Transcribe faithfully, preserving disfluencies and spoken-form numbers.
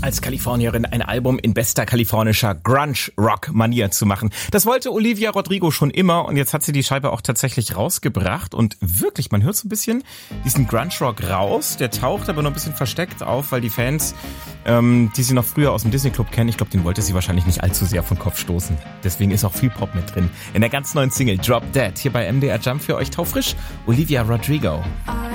als Kalifornierin ein Album in bester kalifornischer Grunge-Rock-Manier zu machen. Das wollte Olivia Rodrigo schon immer und jetzt hat sie die Scheibe auch tatsächlich rausgebracht und wirklich, man hört so ein bisschen diesen Grunge-Rock raus, der taucht aber noch ein bisschen versteckt auf, weil die Fans, ähm, die sie noch früher aus dem Disney-Club kennen, ich glaube, den wollte sie wahrscheinlich nicht allzu sehr von Kopf stoßen. Deswegen ist auch viel Pop mit drin. In der ganz neuen Single Drop Dead, hier bei M D R Jump für euch taufrisch, Olivia Rodrigo.